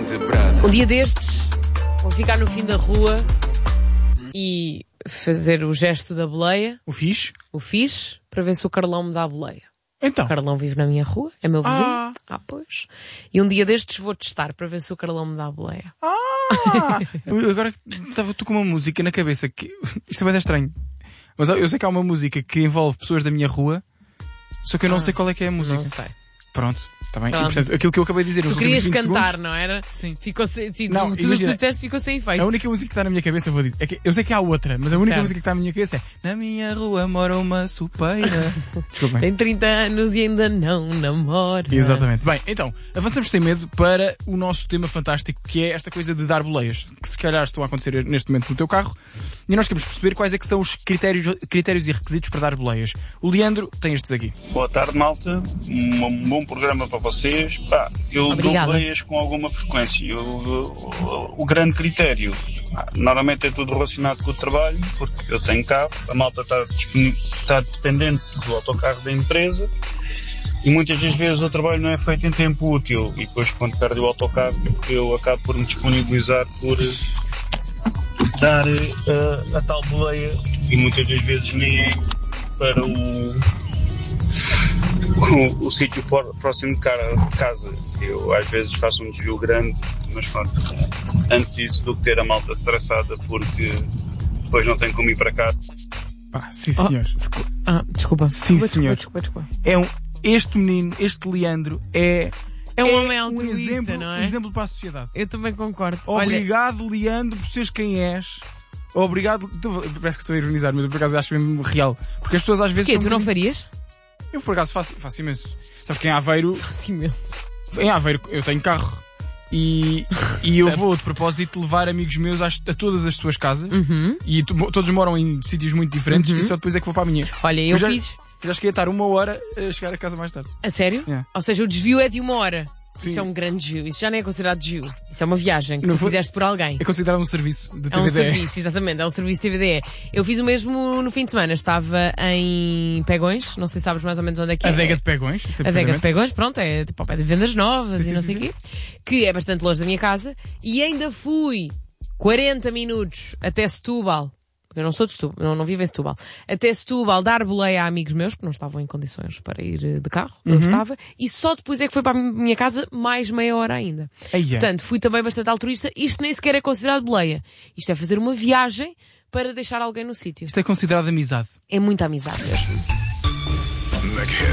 Um dia destes, vou ficar no fim da rua e fazer o gesto da boleia. O fixe? O fixe, para ver se o Carlão me dá a boleia. Então. O Carlão vive na minha rua, é meu vizinho. Pois. E um dia destes vou testar para ver se o Carlão me dá a boleia. Agora estou com uma música na cabeça que... Isto é bem estranho. Mas eu sei que há uma música que envolve pessoas da minha rua, só que eu não sei qual é que é a música. Não sei. Pronto, está bem. Pronto. E, portanto, aquilo que eu acabei de dizer nos Tu últimos querias 20 cantar, segundos, não era? Sim. Ficou sem... Sim, Não, tudo o que tu disseste ficou sem efeito. A única música que está na minha cabeça, eu vou dizer, é que eu sei que há outra, mas a única Certo. música que está na minha cabeça é: na minha rua mora uma supeira. Desculpem. Tem 30 anos e ainda não namora. Exatamente. Bem, então, avançamos sem medo para o nosso tema fantástico, que é esta coisa de dar boleias, que se calhar estão a acontecer neste momento no teu carro, e nós queremos perceber quais é que são os critérios e requisitos para dar boleias. O Leandro tem estes aqui. Boa tarde, malta. Um bom programa para vocês. Eu Obrigada. dou boleias com alguma frequência. O grande critério, normalmente é tudo relacionado com o trabalho, porque eu tenho carro, a malta está dependente do autocarro da empresa e muitas das vezes o trabalho não é feito em tempo útil e depois quando perde o autocarro é porque eu acabo por me disponibilizar por dar a tal boleia e muitas das vezes nem é para o sítio próximo de casa. Eu às vezes faço um desvio grande, mas pronto, antes isso do que ter a malta estressada porque depois não tenho como ir para cá. Sim, senhor. Desculpa. Sim, senhor. Desculpa. Este menino, este Leandro, é um homem um altruísta, exemplo, não é? um exemplo para a sociedade. Eu também concordo. Obrigado, Leandro, por seres quem és. Obrigado. Parece que estou a ironizar, mas eu por acaso acho mesmo real. Porque as pessoas às vezes. O quê? Tu não farias? Eu por acaso faço imenso. Sabes que em Aveiro. Faço imenso. Em Aveiro eu tenho carro. E eu vou de propósito levar amigos meus a todas as suas casas. E todos moram em sítios muito diferentes. E só depois é que vou para a minha. Olha, eu fiz. Já cheguei a estar 1 hora a chegar a casa mais tarde. A sério? Yeah. Ou seja, o desvio é de 1 hora. Sim. Isso é um grande desvio. Isso já não é considerado desvio. Isso é uma viagem que tu fizeste por alguém. É considerado um serviço de TVDE. É um serviço, exatamente. É um serviço de TVDE. Eu fiz o mesmo no fim de semana. Estava em Pegões. Não sei se sabes mais ou menos onde é que é. Adega de Pegões. A Adega de Pegões, pronto. É tipo ao pé de Vendas Novas e não sei o quê. Que é bastante longe da minha casa. E ainda fui 40 minutos até Setúbal. Porque eu não sou de Setúbal, não vivo em Setúbal. Até Setúbal dar boleia a amigos meus que não estavam em condições para ir de carro, eu estava, e só depois é que foi para a minha casa mais meia hora ainda. Portanto, fui também bastante altruísta. Isto nem sequer é considerado boleia. Isto é fazer uma viagem para deixar alguém no sítio. Isto é considerado amizade. É muita amizade mesmo.